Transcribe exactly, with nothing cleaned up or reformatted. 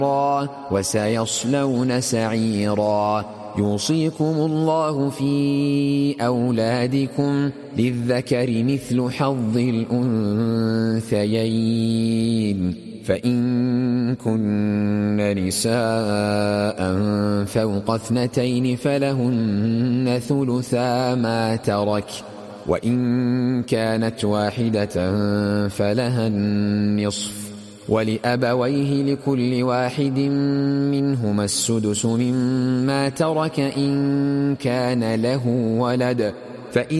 وسيصلون سعيرا. يوصيكم الله في أولادكم للذكر مثل حظ الأنثيين، فإن كن نساء فوق اثنتين فلهن ثلثا ما ترك، وإن كانت واحدة فلها النصف، ولأبويه لكل واحد منهما السدس مما ترك إن كان له ولد، فإن